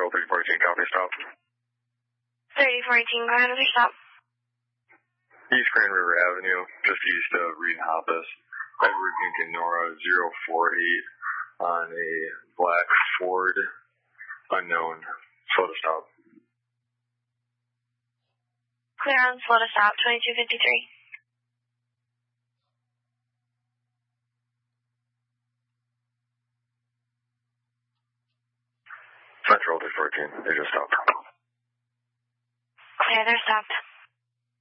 Central 314, copy, stop. 3014, go ahead with your stop. East Grand River Avenue, just east of Reed and Hoppus. Edward Lincoln Nora 048 on a black Ford, unknown, slow to stop. Clear on slow to stop, 2253. Central 314, they just stopped. Clear, they're stopped.